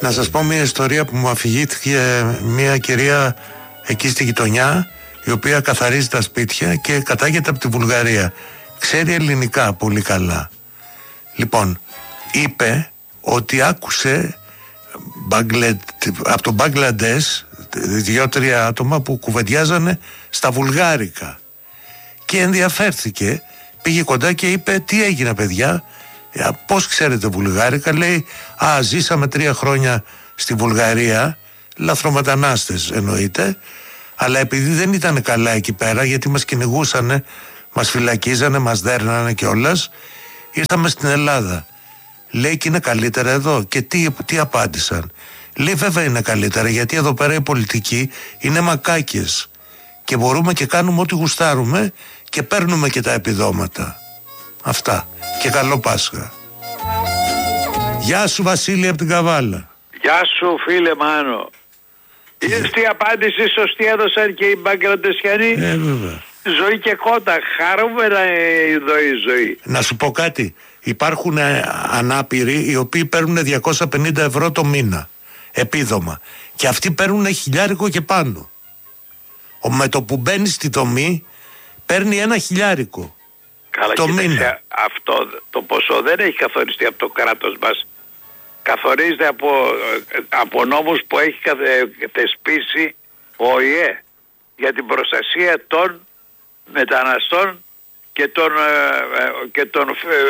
Να σας πω μια ιστορία που μου αφηγήθηκε μια κυρία εκεί στη γειτονιά, η οποία καθαρίζει τα σπίτια και κατάγεται από τη Βουλγαρία. Ξέρει ελληνικά πολύ καλά. Λοιπόν, είπε ότι άκουσε από τον Μπαγκλαντές 2-3 άτομα που κουβεντιάζανε στα βουλγάρικα και ενδιαφέρθηκε, πήγε κοντά και είπε: τι έγινε παιδιά, πώς ξέρετε βουλγάρικα? Λέει: ζήσαμε 3 χρόνια στη Βουλγαρία, λαθρομετανάστες εννοείται, αλλά επειδή δεν ήταν καλά εκεί πέρα, γιατί μας κυνηγούσανε, μας φυλακίζανε, μας δέρνανε κιόλας, ήρθαμε στην Ελλάδα. Λέει: και είναι καλύτερα εδώ? Και τι απάντησαν? Λέει: βέβαια είναι καλύτερα, γιατί εδώ πέρα οι πολιτικοί είναι μακάκες και μπορούμε και κάνουμε ό,τι γουστάρουμε και παίρνουμε και τα επιδόματα. Αυτά. Και καλό Πάσχα. Γεια σου Βασίλη από την Καβάλα. Γεια σου φίλε Μάνο. Είδες τι απάντηση σωστή έδωσαν και οι Μπαγκλαντεσιανοί? Βέβαια. Ζωή και κότα, χαρούμενα εδώ η ζωή. Να σου πω κάτι. Υπάρχουν ανάπηροι οι οποίοι παίρνουν 250 ευρώ το μήνα επίδομα και αυτοί παίρνουν 1.000 και πάνω. Με το που μπαίνει στη δομή παίρνει 1.000 καλά, το μήνα. Αυτό το ποσό δεν έχει καθοριστεί από το κράτος μας. Καθορίζεται από νόμους που έχει θεσπίσει ο ΟΗΕ για την προστασία των μεταναστών και των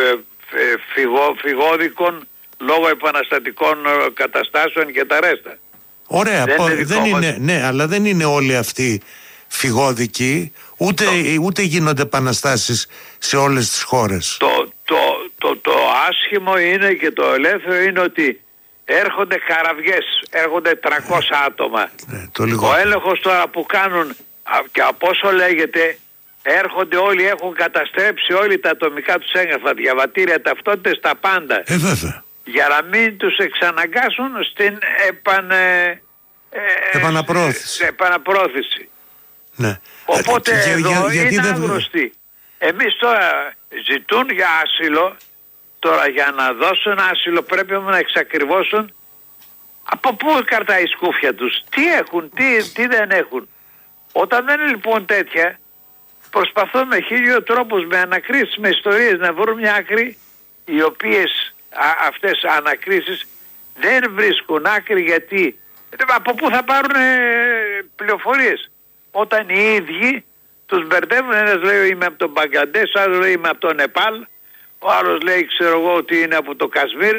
φυγόδικων λόγω επαναστατικών καταστάσεων και τα ρέστα. Ωραία, δεν είναι, ναι, αλλά δεν είναι όλοι αυτοί φυγόδικοι, ούτε γίνονται επαναστάσεις σε όλες τις χώρες. Το άσχημο είναι και το ελεύθερο είναι ότι έρχονται καραβιές, έρχονται 300 άτομα. Ο έλεγχος τώρα που κάνουν, και από όσο λέγεται, έρχονται όλοι, έχουν καταστρέψει όλοι τα ατομικά τους έγγραφα, διαβατήρια, ταυτότητες, τα πάντα. Βέβαια. Για να μην τους εξαναγκάσουν στην επαναπρόθεση. Ναι. Οπότε εδώ είναι άγνωστοι. Εμείς τώρα ζητούν για άσυλο, τώρα για να δώσουν άσυλο πρέπει να εξακριβώσουν από πού καρτάει η σκούφια τους, τι έχουν, τι δεν έχουν. Όταν δεν είναι λοιπόν τέτοια, προσπαθούν με 1000 τρόπους, με ανακρίσεις, με ιστορίες να βρουν μια άκρη, οι οποίες αυτές ανακρίσεις δεν βρίσκουν άκρη, γιατί από πού θα πάρουν πληροφορίες όταν οι ίδιοι τους μπερδεύουν. Ένας λέει είμαι από τον Μπαγκλαντές, άλλος λέει είμαι από τον Νεπάλ, ο άλλος λέει ξέρω εγώ ότι είναι από το Κασμίρ.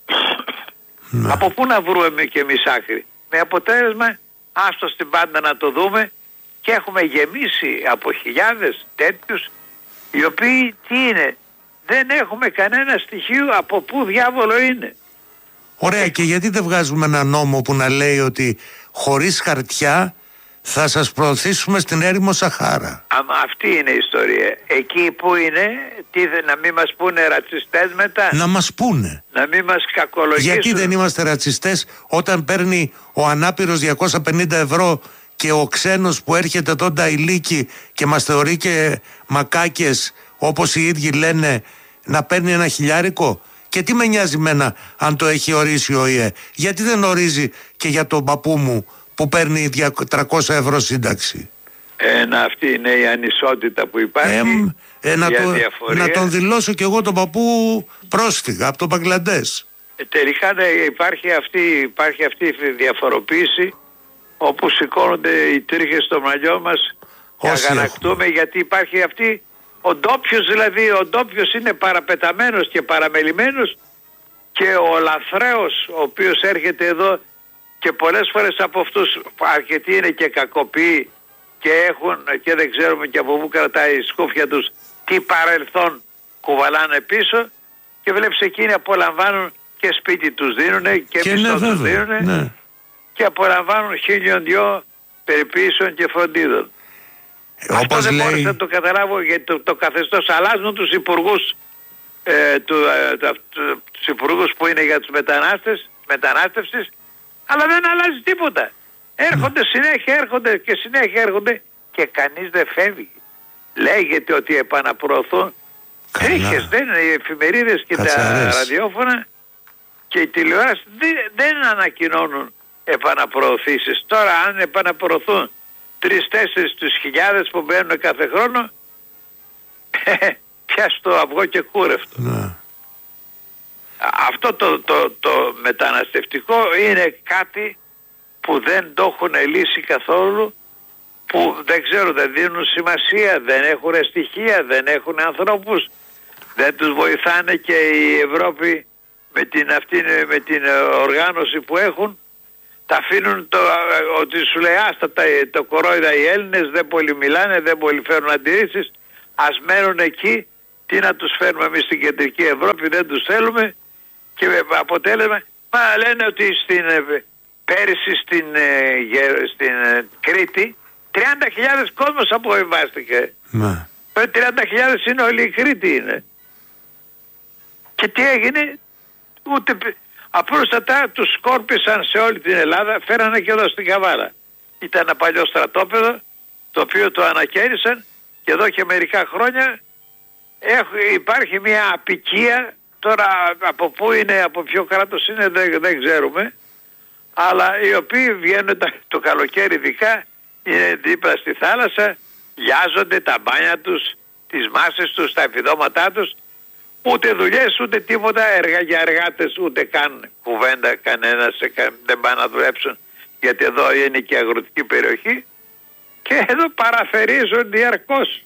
Από πού να βρούμε και εμείς άκρη? Με αποτέλεσμα άστο στην πάντα να το δούμε, και έχουμε γεμίσει από χιλιάδες τέτοιους οι οποίοι τι είναι, δεν έχουμε κανένα στοιχείο από πού διάβολο είναι. Ωραία, και γιατί δεν βγάζουμε ένα νόμο που να λέει ότι χωρίς χαρτιά θα σας προωθήσουμε στην έρημο Σαχάρα? Αυτή είναι η ιστορία. Εκεί που είναι, να μην μας πούνε ρατσιστές μετά? Να μας πούνε. Να μην μας κακολογήσουν. Γιατί δεν είμαστε ρατσιστές όταν παίρνει ο ανάπηρος 250 ευρώ και ο ξένος που έρχεται εδώ ηλίκη και μας θεωρεί και μακάκες όπως οι ίδιοι λένε να παίρνει 1.000? Και τι με νοιάζει μένα αν το έχει ορίσει ο ΟΗΕ? Γιατί δεν ορίζει και για τον παππού μου που παίρνει 300 ευρώ σύνταξη? Αυτή είναι η ανισότητα που υπάρχει. Να τον δηλώσω κι εγώ τον παππού πρόσφυγα από τον Μπαγκλαντές. Τελικά υπάρχει αυτή η διαφοροποίηση, όπου σηκώνονται οι τρίχες στο μαλλιό μας και αγανακτούμε, γιατί υπάρχει αυτή ο ντόπιος, δηλαδή ο ντόπιος είναι παραπεταμένος και παραμελημένος, και ο λαθρέος ο οποίος έρχεται εδώ, και πολλές φορές από αυτούς αρκετοί είναι και κακοποιοί και δεν ξέρουμε και από πού κρατάει η σκούφια τους, τι παρελθόν κουβαλάνε πίσω, και βλέπεις εκείνοι απολαμβάνουν και σπίτι τους δίνουνε και μισθό τους δίνουνε, ναι, και απολαμβάνουν 1002 περιποίησεων και φροντίδων. Αυτό δεν μπορούσα να το καταλάβω, γιατί το καθεστώς αλλάζουν τους υπουργούς, τους υπουργούς που είναι για τους μετανάστευσης, αλλά δεν αλλάζει τίποτα. Έρχονται συνέχεια έρχονται και κανείς δεν φεύγει. Λέγεται ότι επαναπροωθούν τρίχες, δεν είναι οι εφημερίδες και τα ραδιόφωνα, και οι τηλεοράσεις δεν ανακοινώνουν επαναπροωθήσεις. Τώρα αν επαναπροωθούν 3-4 τους χιλιάδες που μπαίνουν κάθε χρόνο, πιάσ' το αυγό και κούρευτο. Ναι. Αυτό το μεταναστευτικό είναι κάτι που δεν το έχουν λύσει καθόλου, που δεν ξέρω, δεν δίνουν σημασία, δεν έχουν στοιχεία, δεν έχουν ανθρώπους, δεν τους βοηθάνε και η Ευρώπη με την οργάνωση που έχουν. Τα αφήνουν ότι σου λέει άστα το κορόιδα οι Έλληνες, δεν πολύ μιλάνε, δεν πολύ φέρουν αντιρρήσεις, ας μένουν εκεί, τι να τους φέρουμε εμείς στην κεντρική Ευρώπη, δεν τους θέλουμε. Και αποτέλεσμα, λένε ότι πέρυσι στην Κρήτη 30.000 κόσμος αποβιβάστηκε. 30.000 είναι όλη η Κρήτη είναι. Και τι έγινε? Ούτε απλούστατα τους σκόρπισαν σε όλη την Ελλάδα, φέρανε και εδώ στην Καβάλα. Ήταν ένα παλιό στρατόπεδο το οποίο το ανακαίρισαν και εδώ και μερικά χρόνια υπάρχει μια απικία. Τώρα από πού είναι, από ποιο κράτος είναι δεν ξέρουμε, αλλά οι οποίοι βγαίνουν το καλοκαίρι ειδικά, είναι δίπλα στη θάλασσα, λιάζονται τα μπάνια τους, τις μάσες τους, τα επιδόματά τους, ούτε δουλειές ούτε τίποτα, έργα για εργάτες, ούτε καν κουβέντα κανένας, δεν πάνε να δουλέψουν, γιατί εδώ είναι και αγροτική περιοχή και εδώ παραφερίζουν διαρκώς.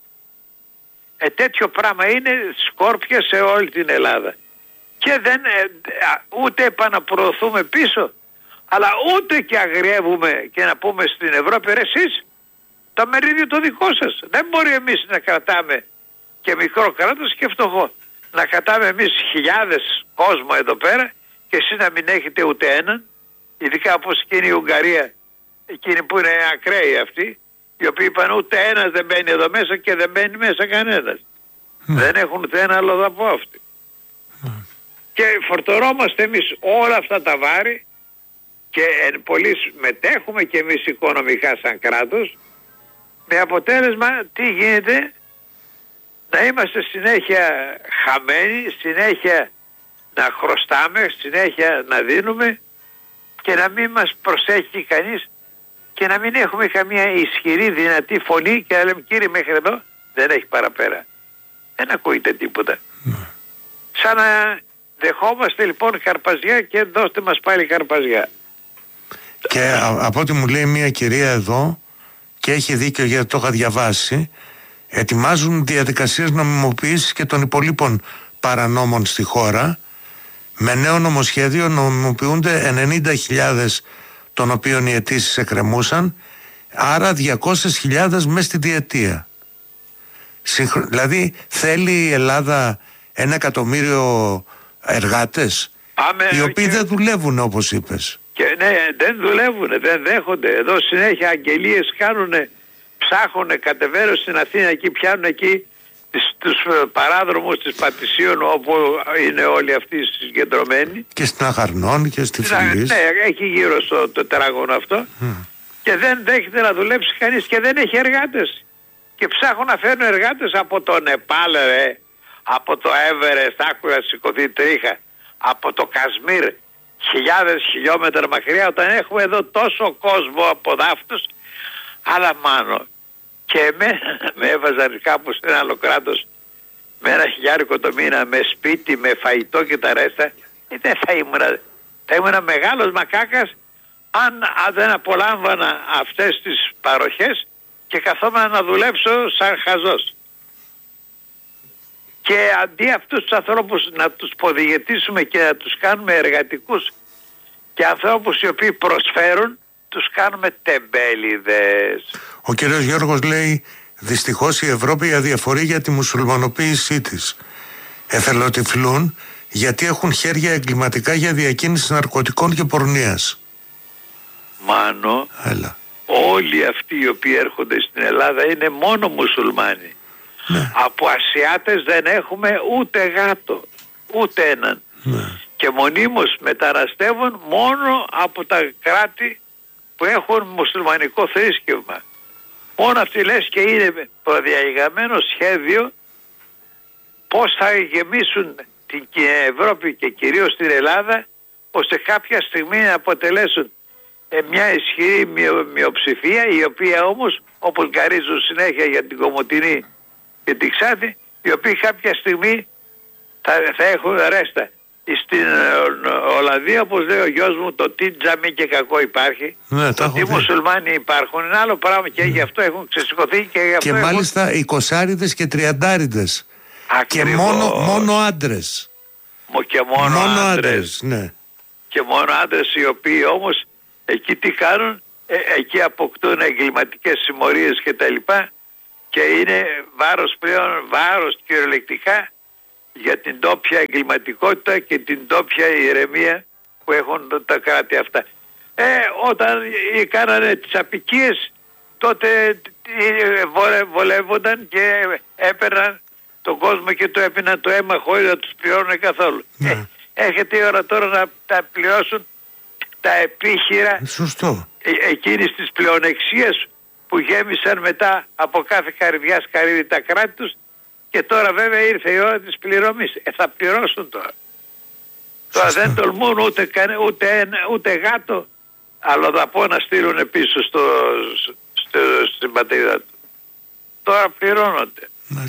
Τέτοιο πράγμα είναι σκόρπια σε όλη την Ελλάδα και δεν ούτε επαναπροωθούμε πίσω, αλλά ούτε και αγριεύουμε και να πούμε στην Ευρώπη, ρε εσείς το μερίδιο το δικό σας. Δεν μπορεί εμείς να κρατάμε, και μικρό κράτος και φτωχό, να κρατάμε εμείς χιλιάδες κόσμο εδώ πέρα και εσείς να μην έχετε ούτε έναν, ειδικά όπως εκείνη η Ουγγαρία, εκείνοι που είναι ακραίοι αυτοί, οι οποίοι είπαν ούτε ένας δεν μπαίνει εδώ μέσα και δεν μπαίνει μέσα κανένας. Δεν έχουν ούτε ένα άλλο δαπό αυτοί. Και φορτωνόμαστε εμείς όλα αυτά τα βάρη και πολύ μετέχουμε και εμείς οικονομικά σαν κράτος, με αποτέλεσμα τι γίνεται? Να είμαστε συνέχεια χαμένοι, συνέχεια να χρωστάμε, συνέχεια να δίνουμε και να μην μας προσέχει κανείς και να μην έχουμε καμία ισχυρή δυνατή φωνή και να λέμε κύριε μέχρι εδώ δεν έχει παραπέρα. Δεν ακούγεται τίποτα. Σαν να δεχόμαστε λοιπόν καρπαζιά και δώστε μας πάλι καρπαζιά. Και από ό,τι μου λέει μια κυρία εδώ, και έχει δίκιο γιατί το είχα διαβάσει, ετοιμάζουν διαδικασίες νομιμοποίησης και των υπολείπων παρανόμων στη χώρα. Με νέο νομοσχέδιο νομιμοποιούνται 90.000 των οποίων οι αιτήσεις εκκρεμούσαν, άρα 200.000 μέσα στη διετία. Δηλαδή θέλει η Ελλάδα 1 εκατομμύριο εργάτες οι οποίοι δεν δουλεύουν όπως είπες. Και ναι, δεν δουλεύουν, δεν δέχονται. Εδώ συνέχεια αγγελίες κάνουνε, ψάχνουν, κατεβαίνουν στην Αθήνα, εκεί πιάνουν εκεί τους παράδρομους της Πατησίων όπου είναι όλοι αυτοί συγκεντρωμένοι. Και στην Αχαρνών και στη Φιλής. Ναι, έχει γύρω στο τετράγωνο αυτό. Και δεν δέχεται να δουλέψει κανείς και δεν έχει εργάτες. Και ψάχνουν να φέρουν εργάτες από το Νεπάλ, από το Έβερεστ, άκουγα σηκωθεί τρίχα, από το Κασμίρ, χιλιάδες χιλιόμετρα μακριά, όταν έχουμε εδώ τόσο κόσμο από δάφτους. Αλλά μάνο, και εμένα με έβαζαν κάπου σε ένα άλλο κράτος με 1.000 το μήνα, με σπίτι, με φαγητό και τα ρέστα, δεν θα ήμουν μεγάλος μακάκας αν δεν απολάμβανα αυτές τις παροχές και καθόμουν να δουλέψω σαν χαζός. Και αντί αυτούς τους ανθρώπους να τους ποδηγετήσουμε και να τους κάνουμε εργατικούς και ανθρώπους οι οποίοι προσφέρουν, τους κάνουμε τεμπέληδες. Ο κύριος Γιώργος λέει, δυστυχώς η Ευρώπη αδιαφορεί για τη μουσουλμανοποίησή της. Εθελοτυφλούν γιατί έχουν χέρια εγκληματικά για διακίνηση ναρκωτικών και πορνείας. Μάνο, όλοι αυτοί οι οποίοι έρχονται στην Ελλάδα είναι μόνο μουσουλμάνοι. Ναι. Από Ασιάτες δεν έχουμε ούτε γάτο, ούτε έναν. Ναι. Και μονίμως μεταναστεύουν μόνο από τα κράτη που έχουν μουσουλμανικό θρήσκευμα. Μόνο αυτοί λες και είναι προδιαγραμμένο σχέδιο πώς θα γεμίσουν στην Ευρώπη και κυρίως στην Ελλάδα, ώστε κάποια στιγμή να αποτελέσουν μια ισχυρή μειοψηφία, η οποία όμως, όπως γκαρίζουν συνέχεια για την Κομοτηνή και την Ξάνθη, οι οποίοι κάποια στιγμή θα έχουν ρέστα. Στην Ολλανδία, όπως λέει ο γιος μου, το τι τζαμί και κακό υπάρχει, το τι μουσουλμάνοι υπάρχουν, είναι άλλο πράγμα, και γι' αυτό έχουν ξεσηκωθεί και γι' αυτό και μάλιστα 20άριδες και 30άριδες. Και μόνο άντρες. Και μόνο άντρες. Ναι. Και μόνο άντρες, οι οποίοι όμως εκεί τι κάνουν, εκεί αποκτούν εγκληματικές συμμορίες και τα λοιπά, και είναι βάρος πλέον, βάρος κυριολεκτικά για την τόπια εγκληματικότητα και την τόπια ηρεμία που έχουν τα κράτη αυτά. Όταν κάνανε τις απικίες, τότε βολεύονταν και έπαιρναν τον κόσμο και το έπιναν το αίμα χωρίς να τους πληρώνουν καθόλου. Έρχεται η ώρα τώρα να τα πληρώσουν τα επίχειρα εκείνης της πλεονεξίας που γέμισαν μετά από κάθε καρδιά σκαρίδι τα κράτη τους, και τώρα βέβαια ήρθε η ώρα της πληρωμής. Θα πληρώσουν τώρα. Τώρα δεν τολμούν ούτε γάτο αλλοδαπό να στείλουν πίσω στην πατρίδα του. Τώρα πληρώνονται.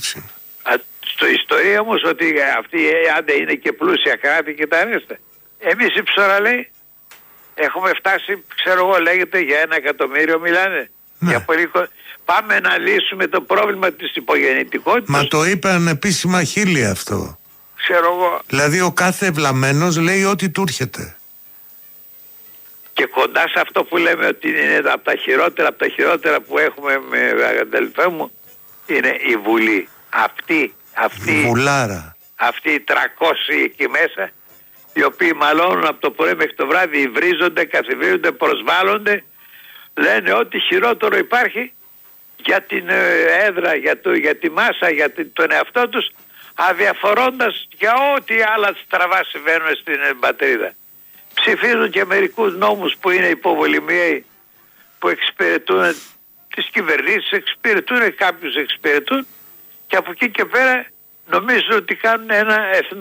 Στο ιστορία όμως ότι αυτοί άντε είναι και πλούσια κράτη και τα αρέστα. Εμείς οι ψωραλέοι έχουμε φτάσει, ξέρω εγώ, λέγεται για 1 εκατομμύριο μιλάνε. Για πάμε να λύσουμε το πρόβλημα της υπογεννητικότητας. Μα το είπαν επίσημα χίλια αυτό. Ξέρω εγώ. Δηλαδή ο κάθε ευλαμμένος λέει ό,τι του έρχεται. Και κοντά σε αυτό που λέμε ότι είναι από τα χειρότερα που έχουμε με αδελφέ μου, είναι η Βουλή. Αυτή Βουλάρα. Αυτοί οι 300 εκεί μέσα, οι οποίοι μαλώνουν από το πρωί μέχρι το βράδυ, υβρίζονται, καθιβρίζονται, προσβάλλονται, λένε ό,τι χειρότερο υπάρχει για την έδρα, για τη μάσα, για τον εαυτό τους, αδιαφορώντας για ό,τι άλλα στραβά συμβαίνουν στην πατρίδα. Ψηφίζουν και μερικούς νόμους που είναι υποβολημιαίοι, που εξυπηρετούν τις κυβερνήσεις, κάποιους εξυπηρετούν, και από εκεί και πέρα νομίζουν ότι κάνουν ένα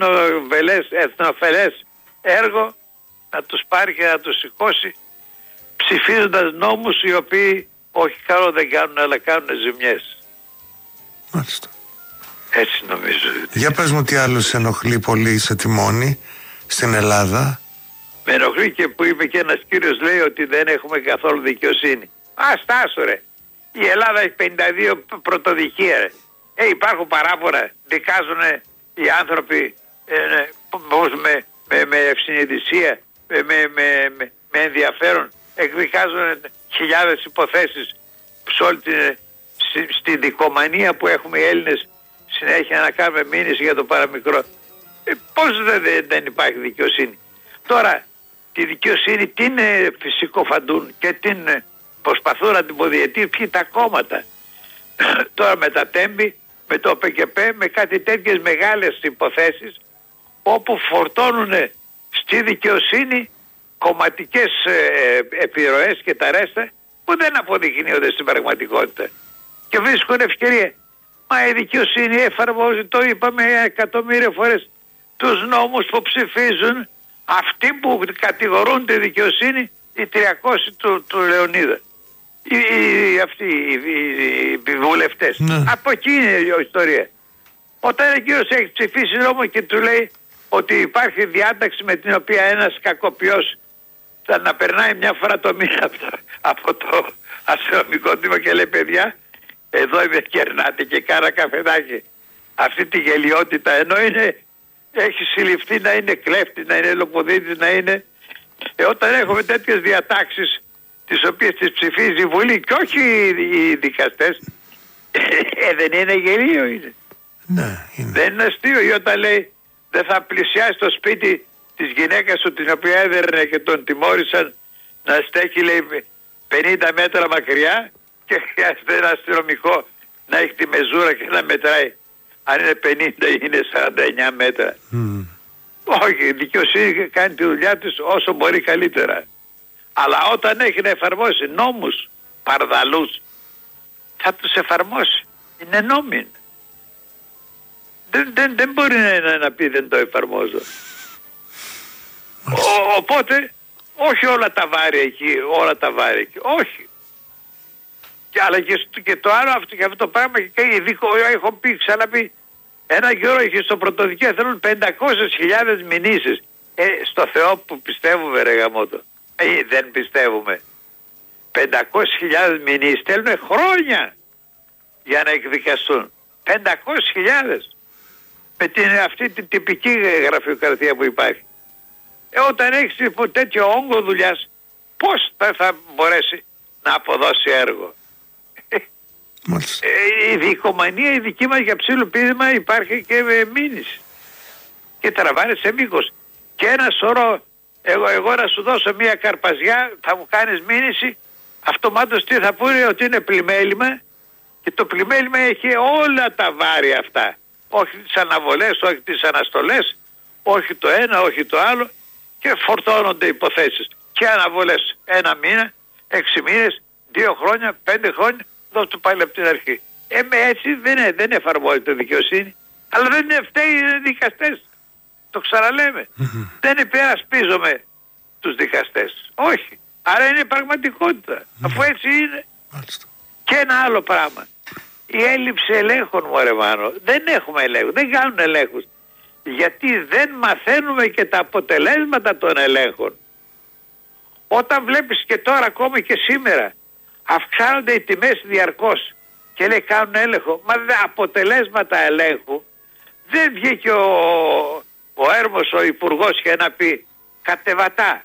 εθνοφελές έργο να τους πάρει και να τους σηκώσει, ψηφίζοντας νόμους οι οποίοι όχι καλό δεν κάνουν, αλλά κάνουν ζημιές. Μάλιστα. Έτσι νομίζω. Για πες μου τι άλλο σε ενοχλεί πολύ σε τιμόνι στην Ελλάδα. Με ενοχλεί και που είπε και ένας κύριος, λέει ότι δεν έχουμε καθόλου δικαιοσύνη. Στάσου ρε. Η Ελλάδα έχει 52 πρωτοδικεία ρε. Υπάρχουν παράπονα, δικάζουν οι άνθρωποι με ευσυνειδησία, με ενδιαφέρον, εκδικάζουν χιλιάδες υποθέσεις στη δικομανία που έχουμε οι Έλληνες συνέχεια να κάνουμε μήνυση για το παραμικρό. Πώς δεν υπάρχει δικαιοσύνη. Τώρα τη δικαιοσύνη την φυσικοφαντούν και την προσπαθούν να την ποδιετήσουν τα κόμματα. Τώρα με τα τέμπη, με το ΠΚΠ, με κάτι τέτοιες μεγάλες υποθέσεις όπου φορτώνουν στη δικαιοσύνη κομματικές επιρροές και τα ρέστα που δεν αποδεικνύονται στην πραγματικότητα και βρίσκουν ευκαιρία. Μα η δικαιοσύνη εφαρμόζει, το είπαμε εκατομμύρια φορές, τους νόμους που ψηφίζουν αυτοί που κατηγορούν τη δικαιοσύνη, οι 300 του Λεωνίδα. Αυτοί οι βουλευτές. Ναι. Από εκεί είναι η ιστορία. Όταν ο κύριος έχει ψηφίσει νόμο και του λέει ότι υπάρχει διάταξη με την οποία ένας κακοποιός θα να περνάει μια φορά το μήνα από το αστυνομικό τμήμα και λέει παιδιά, εδώ με κερνάτε και κάνα καφεδάκι. Αυτή τη γελιότητα, ενώ έχει συλληφθεί να είναι κλέφτη, να είναι λοποδίτης, να είναι... όταν έχουμε τέτοιες διατάξεις τις οποίες τις ψηφίζει η Βουλή και όχι οι δικαστές, δεν είναι γελίο είναι. Ναι, είναι. Δεν είναι αστείο. Ή όταν λέει δεν θα πλησιάσει το σπίτι της γυναίκας του την οποία έδερνε και τον τιμώρησαν να στέκει λέει 50 μέτρα μακριά και χρειάζεται ένα αστυνομικό να έχει τη μεζούρα και να μετράει αν είναι 50 ή είναι 49 μέτρα. Όχι, η δικαιοσύνη κάνει τη δουλειά της όσο μπορεί καλύτερα. Αλλά όταν έχει να εφαρμόσει νόμους παρδαλούς θα τους εφαρμόσει. Είναι νόμοι. Δεν μπορεί να πει δεν το εφαρμόζω. Οπότε όχι όλα τα βάρη εκεί, όχι. Αλλά και το άλλο αυτό το πράγμα και ειδικό, έχω πει, ξαναπεί, ένα καιρό είχε στο πρωτοδικείο θέλουν 500.000 μηνύσεις. Στο Θεό που πιστεύουμε ρε γαμώτο. Δεν πιστεύουμε. 500.000 μηνύσεις θέλουν χρόνια για να εκδικαστούν. 500.000 με αυτή την τυπική γραφειοκρατία που υπάρχει. Όταν έχεις τέτοιο όγκο δουλειάς, πώς θα μπορέσει να αποδώσει έργο? Η δικομανία η δική μας για ψιλοπίδημα υπάρχει και με μήνυση και τραβάνε σε μήκος και ένα σωρό. Εγώ να σου δώσω μια καρπαζιά, θα μου κάνεις μήνυση, αυτομάτως τι θα πούνε? Ότι είναι πλημέλημα, και το πλημέλημα έχει όλα τα βάρη αυτά, όχι τις αναβολές, όχι τις αναστολές, όχι το ένα, όχι το άλλο, και φορτώνονται υποθέσεις και αναβολές 1 μήνα, 6 μήνες, 2 χρόνια, 5 χρόνια. Δώσ' του πάλι από την αρχή. Έτσι δεν εφαρμόζεται δικαιοσύνη. Αλλά δεν είναι φταίει οι δικαστές. Το ξαναλέμε. Δεν υπερασπίζομαι τους δικαστές. Όχι. Άρα είναι πραγματικότητα. Αφού έτσι είναι. Και ένα άλλο πράγμα. Η έλλειψη ελέγχων, μωρέ Μάνο. Δεν έχουμε ελέγχους. Δεν κάνουν ελέγχους. Γιατί δεν μαθαίνουμε και τα αποτελέσματα των ελέγχων. Όταν βλέπεις και τώρα ακόμη και σήμερα αυξάνονται οι τιμές διαρκώς και λέει κάνουν έλεγχο, μα αποτελέσματα ελέγχου. Δεν βγήκε ο Έρμος ο υπουργός και να πει κατεβατά,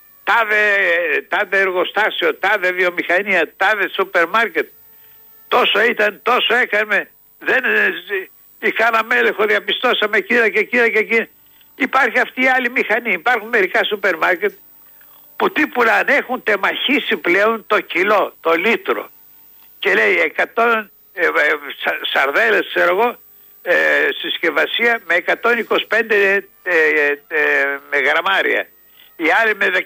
τάδε εργοστάσιο, τάδε βιομηχανία, τάδε σούπερ μάρκετ, τόσο ήταν, τόσο έκαμε, δεν κάναμε έλεγχο, διαπιστώσαμε εκείνα και εκείνα και εκείνα. Υπάρχει αυτή η άλλη μηχανή, υπάρχουν μερικά σούπερ μάρκετ που τι πουλάνε, έχουν τεμαχίσει πλέον το κιλό, το λίτρο, και λέει 100 σαρδέλες, ξέρω εγώ, συσκευασία με 125 με γραμμάρια, η άλλη με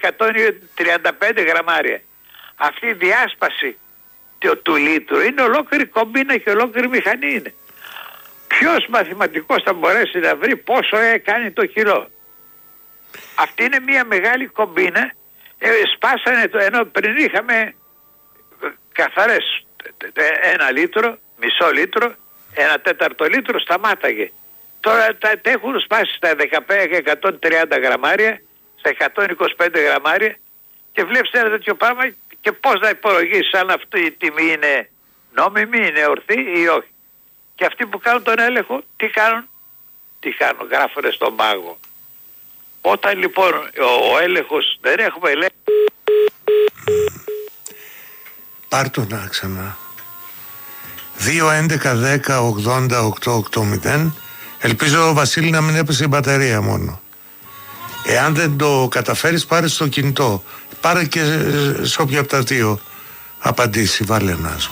135 γραμμάρια. Αυτή η διάσπαση του λίτρου είναι ολόκληρη κομπίνα και ολόκληρη μηχανή είναι. Ποιος μαθηματικός θα μπορέσει να βρει πόσο κάνει το κιλό? Αυτή είναι μια μεγάλη κομπίνα. Σπάσανε ενώ πριν είχαμε καθαρές 1 λίτρο, μισό λίτρο, 1/4 λίτρο σταμάταγε. Τώρα τα έχουν σπάσει στα 130 γραμμάρια, στα 125 γραμμάρια, και βλέπεις ένα τέτοιο πράγμα και πώς να υπολογίσεις αν αυτή η τιμή είναι νόμιμη, είναι ορθή ή όχι. Και αυτοί που κάνουν τον έλεγχο τι κάνουν? Γράφουνε στον πάγο. Όταν λοιπόν ο έλεγχος, δεν έχουμε έλεγχο. Πάρ' το να ξανά. 2-11-10-80-880. Ελπίζω, Βασίλη, να μην έπεσε η μπαταρία μόνο. Εάν δεν το καταφέρεις, πάρε στο κινητό. Πάρε και σε όποια από τα δύο απαντήσει. Βάλε ένα άσμα.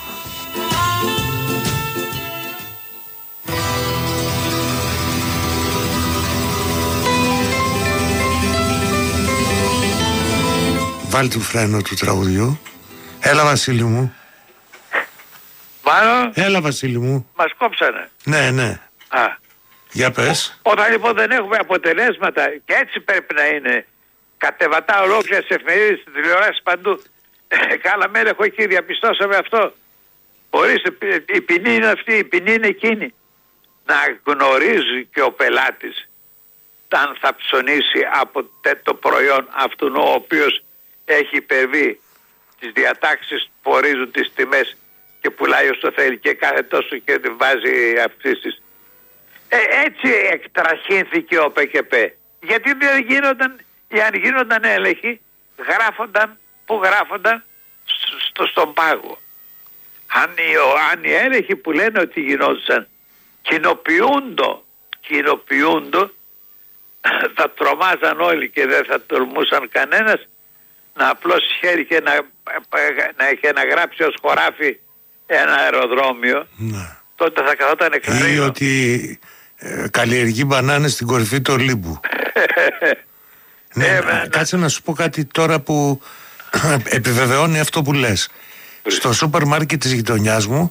Βάλει το φρένο του τραγουδιού. Έλα, Βασίλη μου. Μάλλον. Έλα, Βασίλη μου. Μας κόψανε. Ναι. Για πες. Όταν λοιπόν δεν έχουμε αποτελέσματα, και έτσι πρέπει να είναι, κατεβατά ολόκληρα στις εφημερίδες, στις τηλεοράσεις, παντού. Κάναμε έλεγχο εκεί, διαπιστώσαμε αυτό. Ορίστε, η ποινή είναι αυτή, η ποινή είναι εκείνη. Να γνωρίζει και ο πελάτης αν θα ψωνίσει από το προϊόν αυτού ο οποίος έχει υπερβεί τις διατάξεις που ορίζουν τις τιμές και πουλάει όσο θέλει και κάθε τόσο και βάζει αυξήσεις. Έτσι εκτραχύνθηκε ο ΠΚΠ. Γιατί δεν γίνονταν, αν γίνονταν έλεγχοι, γράφονταν στον πάγο. Αν οι έλεγχοι που λένε ότι γινόντουσαν κοινοποιούντο, θα τρομάζαν όλοι και δεν θα τολμούσαν κανένας να απλώσει χέρι και να γράψει ως χωράφι ένα αεροδρόμιο. Ναι. Τότε θα καθόταν εκλαρίνο. Ή ότι καλλιεργεί μπανάνες στην κορυφή του Ολύμπου. Ναι, κάτσε να σου πω κάτι τώρα που επιβεβαιώνει αυτό που λες. Στο σούπερ μάρκετ της γειτονιάς μου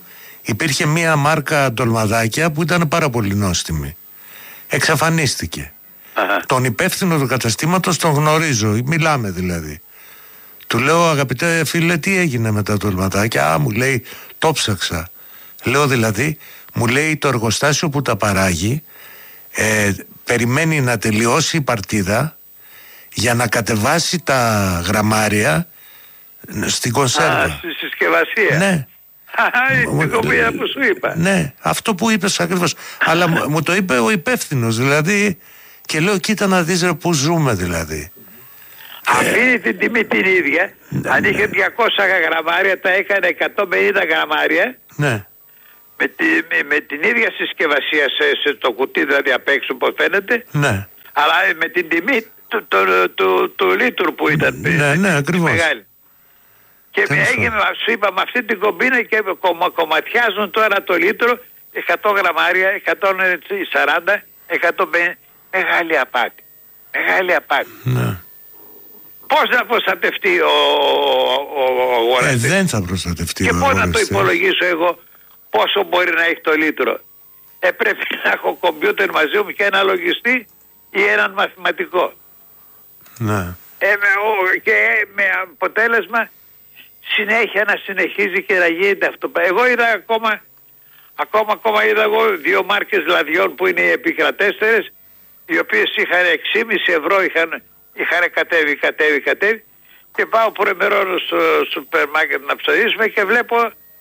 υπήρχε μία μάρκα ντολμαδάκια που ήταν πάρα πολύ νόστιμη. Εξαφανίστηκε. Τον υπεύθυνο του καταστήματος τον γνωρίζω, μιλάμε δηλαδή. Του λέω, αγαπητέ φίλε, τι έγινε με τα ντολματάκια? Μου λέει, το ψάξα. Λέω δηλαδή, μου λέει, το εργοστάσιο που τα παράγει περιμένει να τελειώσει η παρτίδα για να κατεβάσει τα γραμμάρια στην κονσέρβα. Στη συσκευασία. Ναι. Την κοπία που σου είπα. Ναι, αυτό που είπες ακριβώς. Αλλά μου το είπε ο υπεύθυνος, δηλαδή, και λέω, κοίτα να δεις που ζούμε δηλαδή. Αυτή την τιμή την ίδια, αν είχε 200 γραμμάρια, τα έκανε 150 γραμμάρια. Ναι. Με την ίδια συσκευασία σε το κουτί, δηλαδή απ' έξω που φαίνεται. Ναι. Αλλά με την τιμή του λίτρου που ήταν. Ναι, ακριβώς. Μεγάλη. Και έγινε, σου είπα, με αυτή την κομπίνα και κομματιάζουν τώρα το λίτρο 100 γραμμάρια, 140, 150. Μεγάλη απάτη. Μεγάλη απάτη. Ναι. Πώς να προστατευτεί ο αγοραστής? Δεν θα προστατευτεί. Και πώς να το υπολογίσω εγώ πόσο μπορεί να έχει το λίτρο? Πρέπει να έχω κομπιούτερ μαζί μου και ένα λογιστή ή έναν μαθηματικό. Ναι. Και με αποτέλεσμα συνέχεια να συνεχίζει και να γίνεται αυτό. Εγώ είδα ακόμα είδα εγώ 2 μάρκες λαδιών που είναι οι επικρατέστερες, οι οποίες είχαν 6,5 ευρώ, είχαν κατέβει και πάω προημερών στο σούπερ μάρκετ να ψωνίσουμε και βλέπω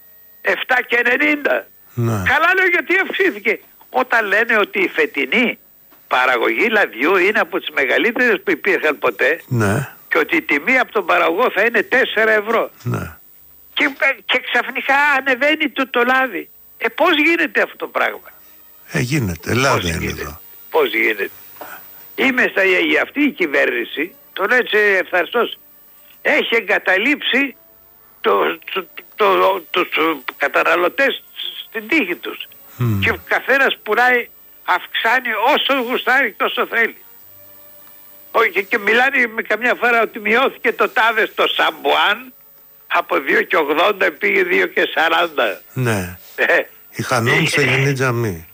7,90. Ναι. Καλά, λέω, γιατί αυξήθηκε? Όταν λένε ότι η φετινή παραγωγή λαδιού είναι από τις μεγαλύτερες που υπήρχαν ποτέ, ναι, και ότι η τιμή από τον παραγωγό θα είναι 4 ευρώ. Ναι. Και ξαφνικά ανεβαίνει το λάδι. Πώς γίνεται αυτό το πράγμα? Γίνεται, λάδι είναι εδώ. Πώς γίνεται? Αυτή η κυβέρνηση, τον έτσι ευθαρστός, έχει εγκαταλείψει τους καταναλωτές στην τύχη τους. Και ο καθένας πουλάει, αυξάνει όσο γουστάρει τόσο θέλει. Και μιλάνε με καμιά φορά ότι μειώθηκε το τάδε στο Σαμπουάν από 2,80 πήγε 2,40. Ναι. Είχαν σε γενή τζαμί.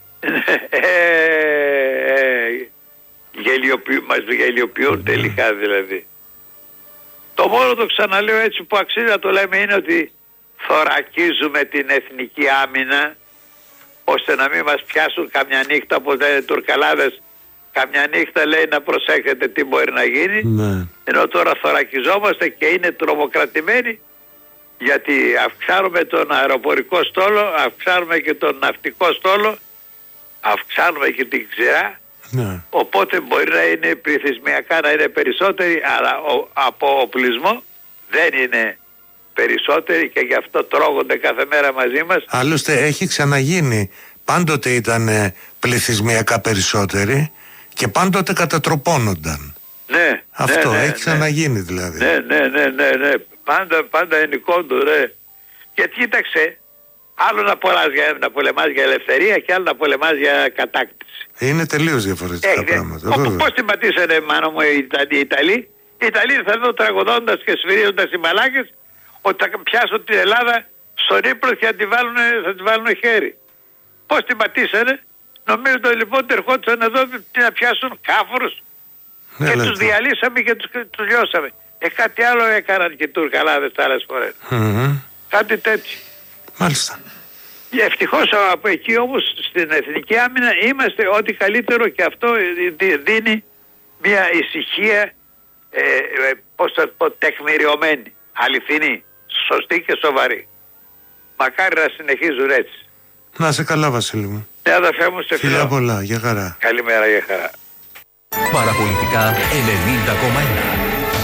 Μας γελιοποιούν τελικά δηλαδή. Το μόνο, το ξαναλέω έτσι που αξίζει να το λέμε, είναι ότι θωρακίζουμε την εθνική άμυνα ώστε να μην μας πιάσουν καμιά νύχτα, όπως λένε τουρκαλάδες, καμιά νύχτα λέει να προσέχετε τι μπορεί να γίνει. Ναι. Ενώ τώρα θωρακιζόμαστε και είναι τρομοκρατημένοι, γιατί αυξάνουμε τον αεροπορικό στόλο, αυξάνουμε και τον ναυτικό στόλο, αυξάνουμε και την ξηρά. Ναι. Οπότε μπορεί να είναι πληθυσμιακά να είναι περισσότεροι, αλλά από οπλισμό δεν είναι περισσότεροι και γι' αυτό τρώγονται κάθε μέρα μαζί μας. Άλλωστε έχει ξαναγίνει. Πάντοτε ήταν πληθυσμιακά περισσότεροι και πάντοτε κατατροπώνονταν. Ναι. Αυτό έχει ξαναγίνει δηλαδή. Ναι. Πάντα ενικόντου, ναι. Και κοίταξε, άλλο να πολεμάς για ελευθερία και άλλο να πολεμάς για κατάκτηση. Είναι τελείως διαφορετικά πράγματα. Πώς την πατήσανε, μάνα μου, οι Ιταλοί? Οι Ιταλοί θα εδώ τραγουδώντας και σφυρίζοντας οι μαλάκες ότι θα πιάσουν την Ελλάδα στον ύπνο και θα τη βάλουν χέρι. Πώς την πατήσανε? Νομίζονταν λοιπόν ότι ερχόντουσαν εδώ να πιάσουν κάφορους και τους διαλύσαμε και τους λιώσαμε. Κάτι άλλο έκαναν και οι Τουρκαλάδες άλλες φορές. Κάτι τέτοιο. Μάλιστα. Ευτυχώς από εκεί όμως στην εθνική άμυνα είμαστε ό,τι καλύτερο, και αυτό δίνει μια ησυχία, πώς θα πω, τεκμηριωμένη, αληθινή, σωστή και σοβαρή. Μακάρι να συνεχίζουν έτσι. Να είσαι καλά, Βασίλη μου. Ναι, αδερφέ μου, σε φιλώ. Φιλιά πολλά, για χαρά. Καλημέρα, για χαρά. Παραπολιτικά 90,1.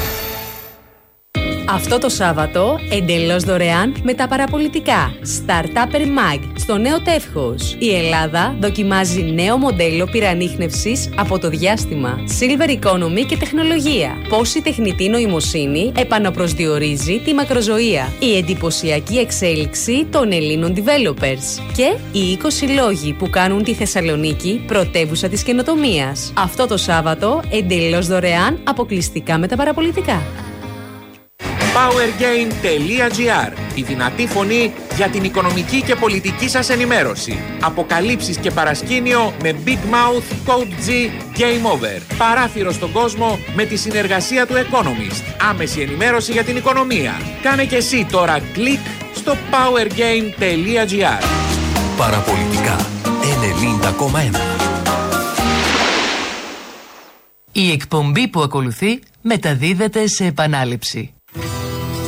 Αυτό το Σάββατο, εντελώς δωρεάν με τα παραπολιτικά Startupper Mag στο νέο τεύχος. Η Ελλάδα δοκιμάζει νέο μοντέλο πυρανίχνευσης από το διάστημα, Silver Economy και τεχνολογία. Πώς η τεχνητή νοημοσύνη επαναπροσδιορίζει τη μακροζωία. Η εντυπωσιακή εξέλιξη των Ελλήνων developers. Και οι 20 λόγοι που κάνουν τη Θεσσαλονίκη πρωτεύουσα της καινοτομίας. Αυτό το Σάββατο, εντελώς δωρεάν, αποκλειστικά με τα παραπολιτικά. Powergame.gr, η δυνατή φωνή για την οικονομική και πολιτική σας ενημέρωση. Αποκαλύψεις και παρασκήνιο με Big Mouth, Code G, Game Over. Παράθυρο στον κόσμο με τη συνεργασία του Economist. Άμεση ενημέρωση για την οικονομία. Κάνε και εσύ τώρα κλικ στο Powergame.gr. Παραπολιτικά 90,1. Η εκπομπή που ακολουθεί μεταδίδεται σε επανάληψη.